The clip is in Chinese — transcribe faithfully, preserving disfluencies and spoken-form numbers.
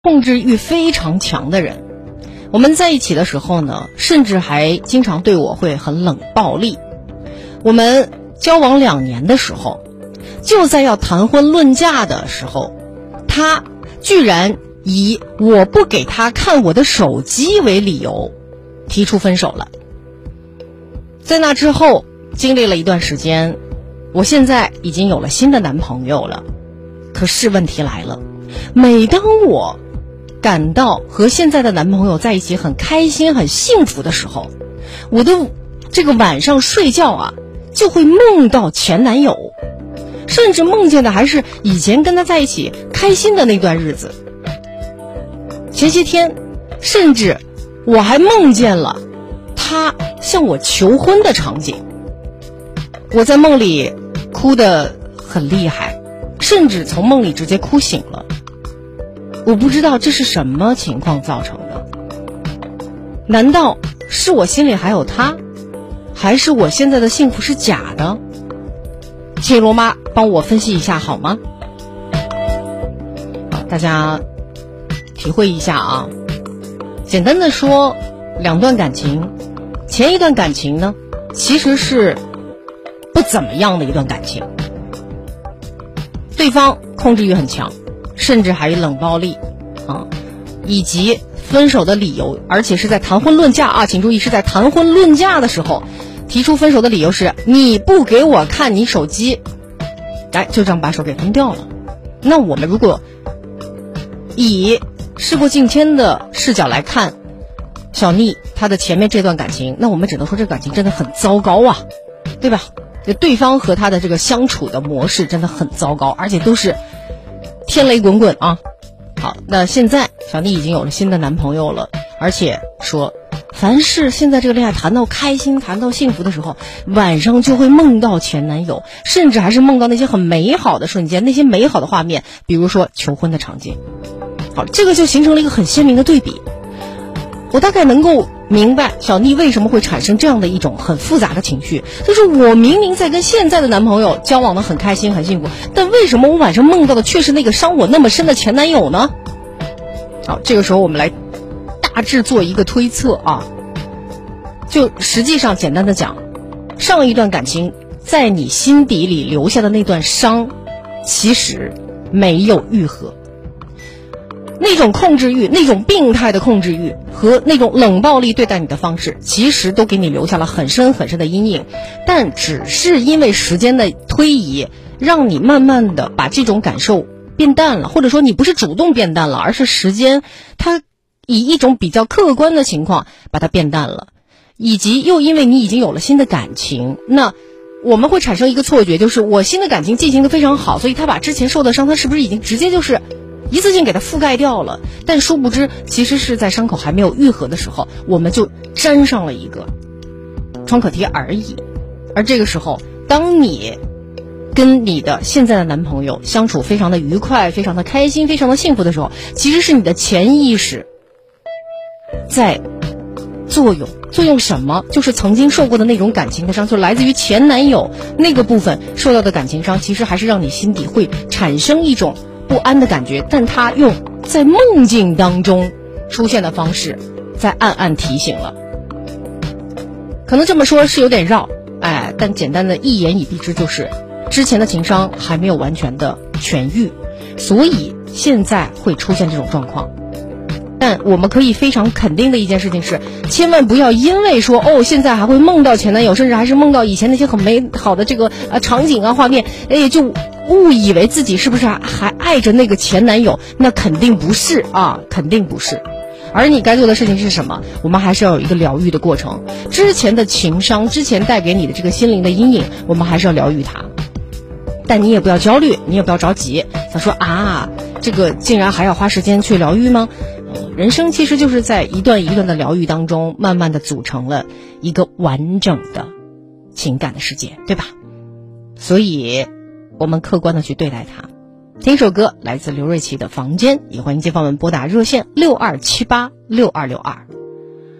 控制欲非常强的人，我们在一起的时候呢，甚至还经常对我会很冷暴力。我们交往两年的时候，就在要谈婚论嫁的时候，他居然以我不给他看我的手机为理由提出分手了。在那之后经历了一段时间，我现在已经有了新的男朋友了。可是问题来了，每当我感到和现在的男朋友在一起很开心很幸福的时候，我的这个晚上睡觉啊就会梦到前男友，甚至梦见的还是以前跟他在一起开心的那段日子。前些天甚至我还梦见了他向我求婚的场景，我在梦里哭得很厉害，甚至从梦里直接哭醒了。我不知道这是什么情况造成的，难道是我心里还有他，还是我现在的幸福是假的？请罗妈帮我分析一下好吗？好，大家体会一下啊。简单的说，两段感情，前一段感情呢其实是不怎么样的一段感情，对方控制欲很强，甚至还冷暴力啊，以及分手的理由，而且是在谈婚论嫁啊，请注意是在谈婚论嫁的时候提出分手的理由是你不给我看你手机，哎，就这样把手给分掉了。那我们如果以事过境迁的视角来看小妮她的前面这段感情，那我们只能说这感情真的很糟糕啊，对吧？对方和他的这个相处的模式真的很糟糕，而且都是天雷滚滚啊。好，那现在小妮已经有了新的男朋友了，而且说凡是现在这个恋爱谈到开心谈到幸福的时候，晚上就会梦到前男友，甚至还是梦到那些很美好的瞬间，那些美好的画面，比如说求婚的场景。好，这个就形成了一个很鲜明的对比。我大概能够明白小妮为什么会产生这样的一种很复杂的情绪，就是我明明在跟现在的男朋友交往的很开心很幸福，但为什么我晚上梦到的却是那个伤我那么深的前男友呢？好，这个时候我们来大致做一个推测啊，就实际上简单的讲，上一段感情在你心底里留下的那段伤其实没有愈合，那种控制欲，那种病态的控制欲和那种冷暴力对待你的方式，其实都给你留下了很深很深的阴影，但只是因为时间的推移，让你慢慢的把这种感受变淡了，或者说你不是主动变淡了，而是时间它以一种比较客观的情况把它变淡了，以及又因为你已经有了新的感情，那我们会产生一个错觉，就是我新的感情进行得非常好，所以他把之前受的伤，他是不是已经直接就是一次性给它覆盖掉了？但殊不知其实是在伤口还没有愈合的时候，我们就粘上了一个创可贴而已。而这个时候当你跟你的现在的男朋友相处非常的愉快非常的开心非常的幸福的时候，其实是你的潜意识在作用作用什么？就是曾经受过的那种感情的伤，就来自于前男友那个部分受到的感情伤，其实还是让你心底会产生一种不安的感觉，但他用在梦境当中出现的方式在暗暗提醒了。可能这么说是有点绕，哎，但简单的一言以蔽之，就是之前的情伤还没有完全的痊愈，所以现在会出现这种状况。但我们可以非常肯定的一件事情是，千万不要因为说哦现在还会梦到前男友，甚至还是梦到以前那些很美好的这个呃场景啊画面，哎就误以为自己是不是还爱着那个前男友，那肯定不是啊，肯定不是。而你该做的事情是什么？我们还是要有一个疗愈的过程，之前的情伤，之前带给你的这个心灵的阴影，我们还是要疗愈它。但你也不要焦虑，你也不要着急，想说啊这个竟然还要花时间去疗愈吗？人生其实就是在一段一段的疗愈当中慢慢的组成了一个完整的情感的世界，对吧？所以我们客观的去对待它。听一首歌来自刘瑞琦的《房间》，也欢迎街坊们拨打热线六二七八六二六二。